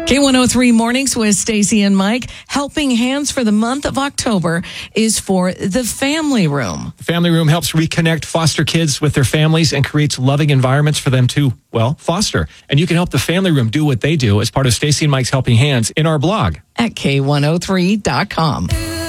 K103 Mornings with Stacy and Mike. Helping Hands for the month of October is for the Family Room. The Family Room helps reconnect foster kids with their families and creates loving environments for them to, foster. And you can help the Family Room do what they do as part of Stacy and Mike's Helping Hands in our blog at K103.com.